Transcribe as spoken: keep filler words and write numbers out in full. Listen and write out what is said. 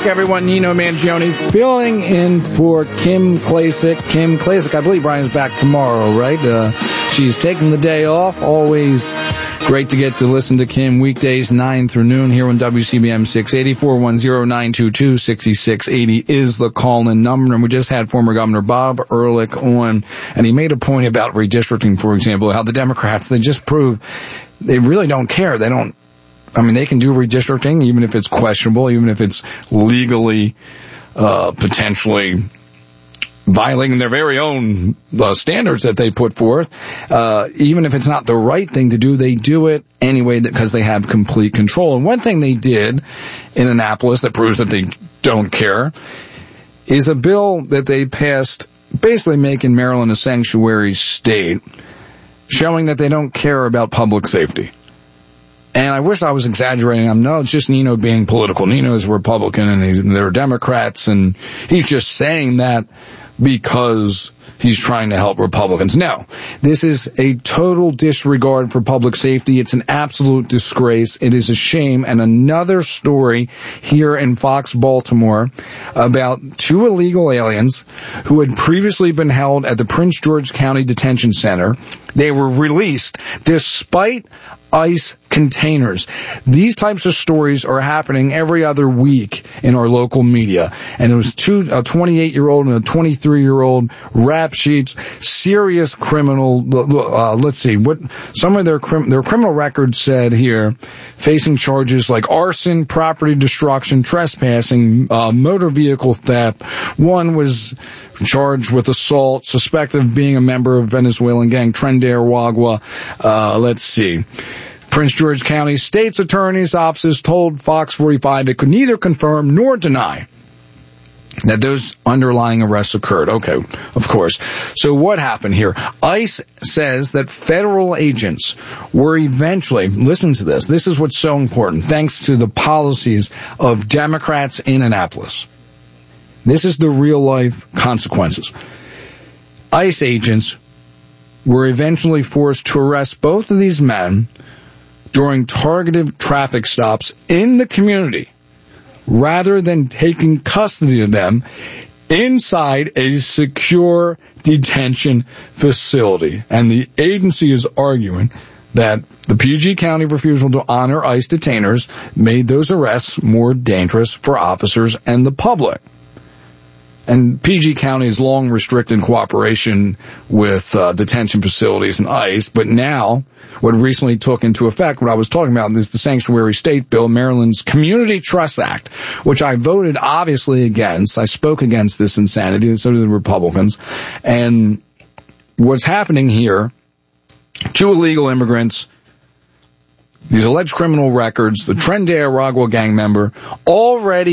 everyone. Nino Mangione filling in for Kim Klacik. Kim Klacik, I believe Brian's back tomorrow, right? Uh, she's taking the day off. Always great to get to listen to Kim weekdays nine through noon here on W C B M six eighty. four one zero, nine two two, six six eight zero is the call-in number. And we just had former Governor Bob Ehrlich on, and he made a point about redistricting, for example, how the Democrats, they just prove they really don't care. They don't I mean, they can do redistricting, even if it's questionable, even if it's legally, uh, potentially violating their very own uh, standards that they put forth. Uh, even if it's not the right thing to do, they do it anyway because they have complete control. And one thing they did in Annapolis that proves that they don't care is a bill that they passed basically making Maryland a sanctuary state, showing that they don't care about public safety. And I wish I was exaggerating. I'm no, it's just Nino being political. Nino is a Republican and, he's, and they're Democrats, and he's just saying that because he's trying to help Republicans. No, this is a total disregard for public safety. It's an absolute disgrace. It is a shame. And another story here in Fox Baltimore about two illegal aliens who had previously been held at the Prince George County Detention Center. They were released despite ICE containers. These types of stories are happening every other week in our local media. And it was two, a twenty-eight-year-old and a twenty-three-year-old rap sheets, serious criminal, uh, let's see, what, some of their, crim, their criminal records said here, facing charges like arson, property destruction, trespassing, uh, motor vehicle theft. One was charged with assault, suspected of being a member of Venezuelan gang Trinidad Wagwa. Uh, let's see. Prince George County State's Attorney's offices told Fox forty-five it could neither confirm nor deny that those underlying arrests occurred. Okay, of course. So what happened here? ICE says that federal agents were eventually, listen to this, this is what's so important, thanks to the policies of Democrats in Annapolis. This is the real-life consequences. ICE agents were eventually forced to arrest both of these men during targeted traffic stops in the community, rather than taking custody of them inside a secure detention facility. And the agency is arguing that the P G County refusal to honor ICE detainers made those arrests more dangerous for officers and the public. And P G County has long restricted cooperation with uh, detention facilities and ICE, but now what recently took into effect, what I was talking about, is the Sanctuary State Bill, Maryland's Community Trust Act, which I voted obviously against. I spoke against this insanity, and so did the Republicans. And what's happening here, two illegal immigrants, these alleged criminal records, the Trinidad Wagwa gang member, already